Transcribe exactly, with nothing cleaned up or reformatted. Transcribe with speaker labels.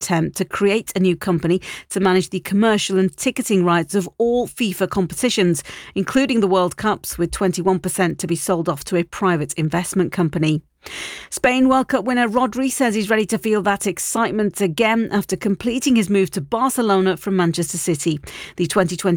Speaker 1: attempt to create a new company to manage the commercial and ticketing rights of all FIFA competitions, including the World Cups, with twenty-one percent to be sold off to a private investment company. Spain World Cup winner Rodri says he's ready to feel that excitement again after completing his move to Barcelona from Manchester City. The twenty twenty